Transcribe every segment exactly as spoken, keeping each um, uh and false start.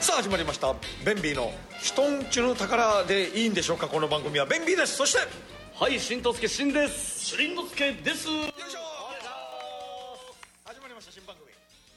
さあ始まりましたベンビーの人んちの宝でいいんでしょうか。この番組はベンビーです。そしてはい、しんとすけしんです。 しりんのすけです。よいしょ。 始まりました新番組。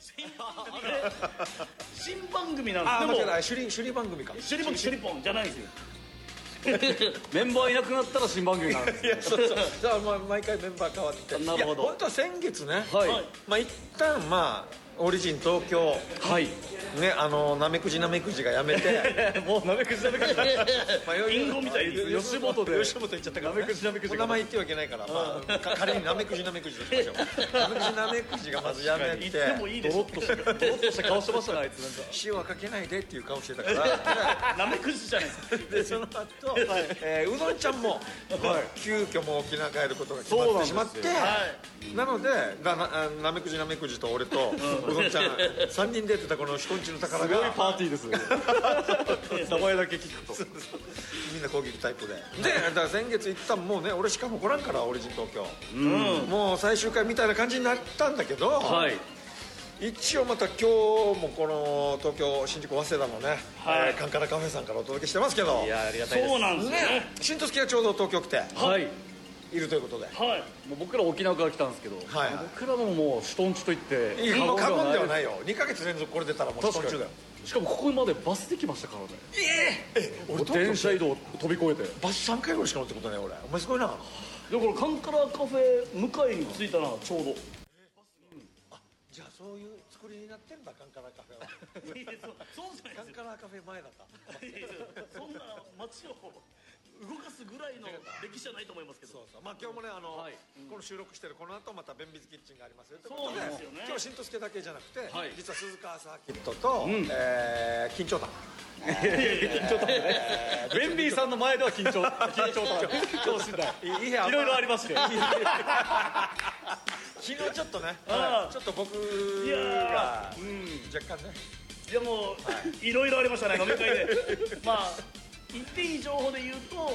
新番組なんです。 ああ間違えでない、首里首里番組か。 もシュリポンシュリポンじゃないですよ。 メンバーいなくなったら新番組になるんですいやそうそうじゃあまあ毎回メンバー変わってなるほどいや本当は先月ね、 はいまあ一旦まあオリジン東京はいね、あのなめくじなめくじがやめてもうなめくじなめくじまあリンゴみたいです吉本で吉本言っちゃったから、ね、 なめくじなめくじお名前言ってはいけないから、まあ、か仮になめくじなめくじとしましょう。なめくじなめくじがまずやめ言てってもいいでドすロッとしたドロッとした顔してましたね、あいつなんか塩はかけないでっていう顔してたからなめくじじゃないですか。 でその後、えーうどんちゃんも、急遽もう沖縄帰ることが決まってしまってそうなのでなななめくじなめくじと俺とうどんちゃんさんにんで出てたこの人んちの宝すごいがパーティーですね名前だけ聞くとみんな攻撃タイプででだから先月一旦もうね俺しかも来らんからオリジン東京、 うんもう最終回みたいな感じになったんだけど、 はい一応また今日もこの東京新宿早稲田のね、 はいえーカンカラカフェさんからお届けしてますけどいやありがたいですそうなんですね。 ね新とすきがちょうど東京来てはいいるということで、 はい。 もう僕ら沖縄から来たんですけど、 はいはい僕らももう人んちと言っていやもう過言ではないいよ。にかげつ連続これ出たらもう人んちだよ。 しかもここまでバスで来ましたからね。 ええ俺電車移動飛び越えてバスさんかいぐらいしか乗ってことね俺。お前すごいな。 だからカンカラカフェ向かいに着いたなちょうど。 じゃあそういう作りになってんだカンカラカフェは。 いやそうそうじゃないカですよ。 ンカラカフェ前だった。 いやいやそんな街を動かすぐらいの歴史じゃないと思いますけど。 そうそうまあ今日もねあの、 はいこの収録してるこの後また便利キッチンがありますよというそうことなんですよね今日新とすけだけじゃなくて、 はい実は鈴川サーキットと、 んえー緊張感緊張とねベンビーさんの前では緊張緊張と緊張しないいい部屋いろいろありまして昨日ちょっとね、 ああちょっと僕いやがーうん若干ねいやもう、いろいろありましたね飲み会でまあ言っていい情報で言うと